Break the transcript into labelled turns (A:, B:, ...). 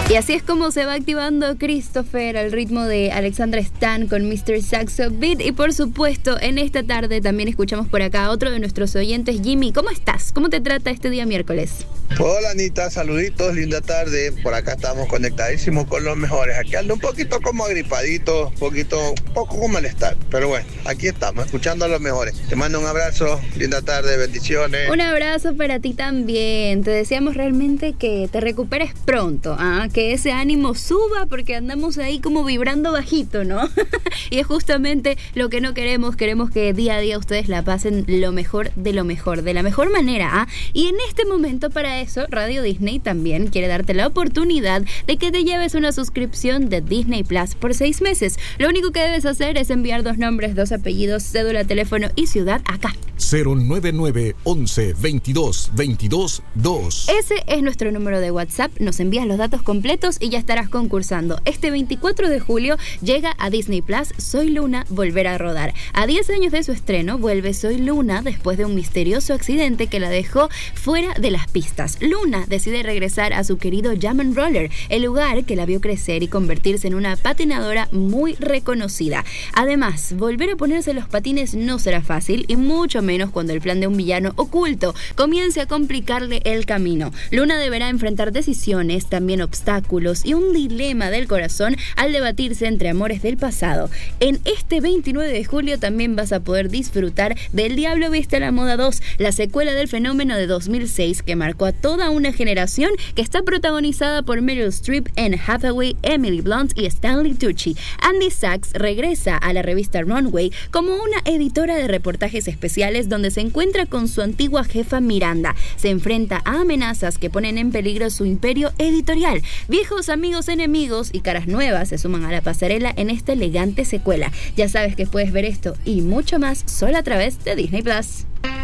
A: Y así es como se va activando Christopher al ritmo de Alexandra Stan con Mr. Saxo Beat. Y por supuesto, en esta tarde también escuchamos por acá a otro de nuestros oyentes. Jimmy, ¿cómo estás? ¿Cómo te trata este día miércoles?
B: Hola Anita, saluditos, linda tarde. Por acá estamos conectadísimos con los mejores. Aquí ando un poquito como agripadito, un poco con malestar. Pero bueno, aquí estamos, escuchando a los mejores. Te mando un abrazo, linda tarde, bendiciones.
A: Un abrazo para ti también. Te deseamos realmente que te recuperes pronto, que ese ánimo suba porque andamos ahí como vibrando bajito, ¿no? Y es justamente lo que no queremos. Queremos que día a día ustedes la pasen lo mejor, de la mejor manera, Y en este momento, para eso, Radio Disney también quiere darte la oportunidad de que te lleves una suscripción de Disney Plus por 6 meses. Lo único que debes hacer es enviar 2 nombres, 2 apellidos, cédula, teléfono y ciudad acá.
C: 099 11 22 22 2.
A: Ese es nuestro número de WhatsApp. Nos envías los datos completos y ya estarás concursando. Este 24 de julio llega a Disney Plus Soy Luna, volver a rodar. A 10 años de su estreno, vuelve Soy Luna después de un misterioso accidente que la dejó fuera de las pistas. Luna decide regresar a su querido Jam and Roller, el lugar que la vio crecer y convertirse en una patinadora muy reconocida. Además, volver a ponerse los patines no será fácil, y mucho menos cuando el plan de un villano oculto comience a complicarle el camino. Luna deberá enfrentar decisiones, también obstáculos y un dilema del corazón al debatirse entre amores del pasado. En este 29 de julio también vas a poder disfrutar del Diablo Viste a la Moda 2, la secuela del fenómeno de 2006 que marcó a toda una generación, que está protagonizada por Meryl Streep, Anne Hathaway, Emily Blunt y Stanley Tucci. Andy Sachs regresa a la revista Runway como una editora de reportajes especiales donde se encuentra con su antigua jefa Miranda. Se enfrenta a amenazas que ponen en peligro su imperio editorial. Viejos amigos, enemigos y caras nuevas se suman a la pasarela en esta elegante secuela. Ya sabes que puedes ver esto y mucho más solo a través de Disney Plus.